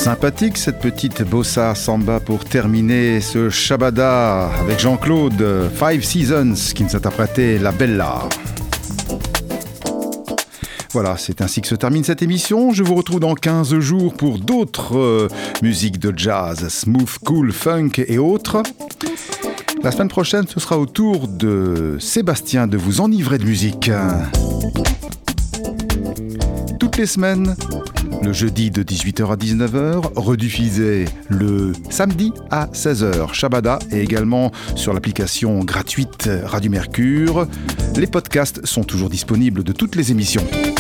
Sympathique cette petite bossa samba pour terminer ce Shabada avec Jean-Claude, Five Seasons qui nous interprétait La Bella. Voilà, c'est ainsi que se termine cette émission. Je vous retrouve dans 15 jours pour d'autres musiques de jazz, smooth, cool, funk et autres. La semaine prochaine, ce sera au tour de Sébastien de vous enivrer de musique. Toutes les semaines, le jeudi de 18h à 19h, rediffusé le samedi à 16h, Shabada, et également sur l'application gratuite Radio Mercure. Les podcasts sont toujours disponibles de toutes les émissions.